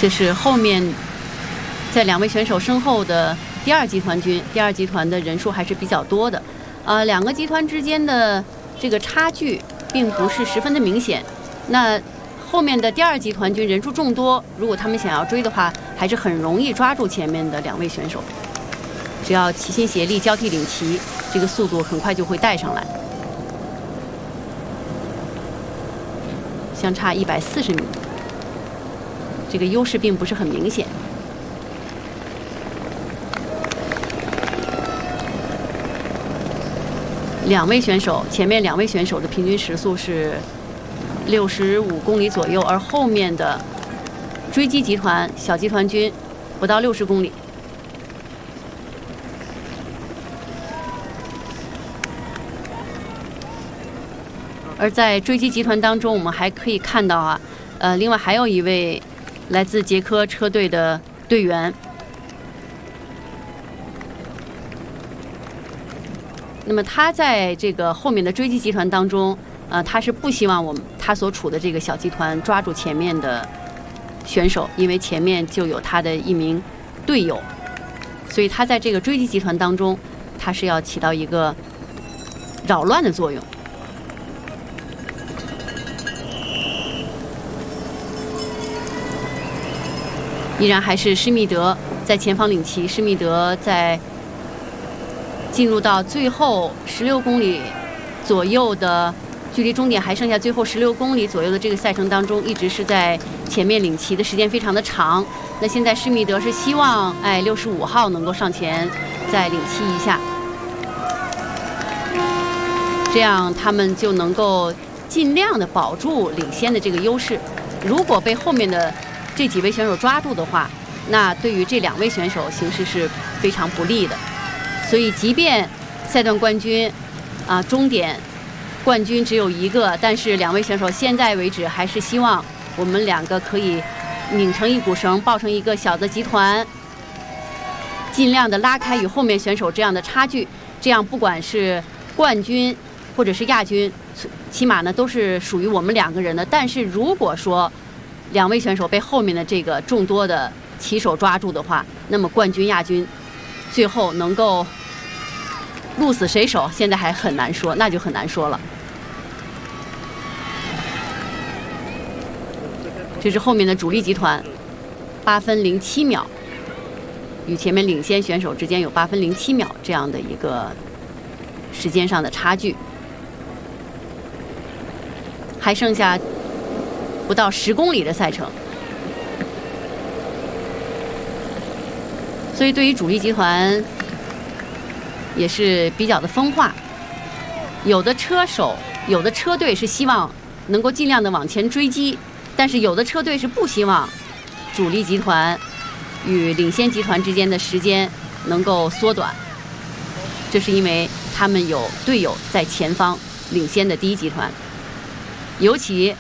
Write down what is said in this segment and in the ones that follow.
这是后面在2位选手身后的第2集团军，第2集团的人数还是比较多的。2个集团之间的这个差距并不是十分的明显。那后面的第2集团军人数众多，如果他们想要追的话，还是很容易抓住前面的2位选手。只要齐心协力、交替领旗，这个速度很快就会带上来。相差140米，这个优势并不是很明显。2位选手，前面2位选手的平均时速是65公里左右，而后面的追击集团、小集团军不到60公里。而在追击集团当中，我们还可以看到另外还有一位来自捷克车队的队员。那么他在这个后面的追击集团当中，他是不希望他所处的这个小集团抓住前面的选手，因为前面就有他的一名队友，所以他在这个追击集团当中，他是要起到一个扰乱的作用。依然还是施密德在前方领旗，施密德在进入到最后16公里左右的距离终点还剩下最后16公里左右的这个赛程当中，一直是在前面领旗的时间非常的长。那现在施密德是希望65号能够上前再领旗一下，这样他们就能够尽量的保住领先的这个优势。如果被后面的这几位选手抓住的话，那对于这2位选手形势是非常不利的。所以即便赛段冠军终点冠军只有1个，但是2位选手现在为止还是希望我们2个可以拧成一股绳，抱成一个小的集团，尽量的拉开与后面选手这样的差距，这样不管是冠军或者是亚军，起码呢都是属于我们2个人的。但是如果说2位选手被后面的这个众多的旗手抓住的话，那么冠军、亚军最后能够鹿死谁手，现在还很难说，那就很难说了。这是后面的主力集团，8分07秒，与前面领先选手之间有8分07秒这样的一个时间上的差距，还剩下不到10公里的赛程。所以对于主力集团也是比较的分化，有的车手、有的车队是希望能够尽量的往前追击，但是有的车队是不希望主力集团与领先集团之间的时间能够缩短，这是因为他们有队友在前方领先的第1集团，尤其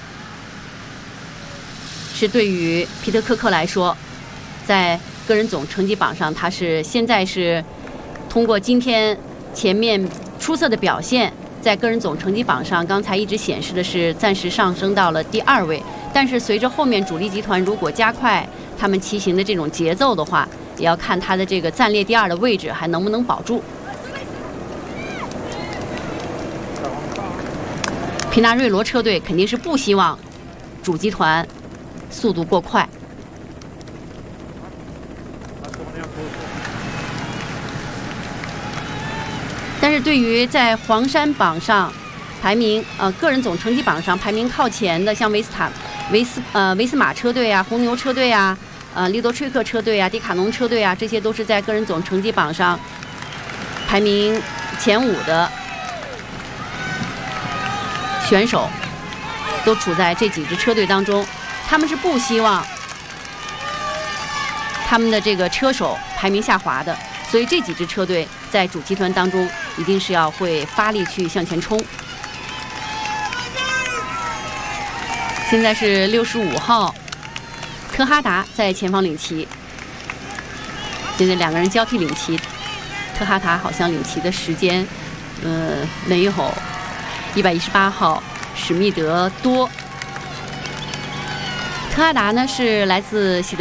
是对于皮特科克来说，在个人总成绩榜上，他是现在是通过今天前面出色的表现，在个人总成绩榜上，刚才一直显示的是暂时上升到了第2位。但是随着后面主力集团如果加快他们骑行的这种节奏的话，也要看他的这个暂列第2的位置还能不能保住。皮纳瑞罗车队肯定是不希望主集团速度过快。但是对于在黄山榜上排名个人总成绩榜上排名靠前的，像维斯马车队啊、红牛车队啊、利多吹克车队啊、迪卡侬车队啊，这些都是在个人总成绩榜上排名前5的选手，都处在这几支车队当中。他们是不希望他们的这个车手排名下滑的，所以这几支车队在主集团当中一定是要会发力去向前冲。现在是65号科哈达在前方领旗，现在2个人交替领旗，科哈达好像领旗的时间没有118号史密德多。科哈达呢是来自喜德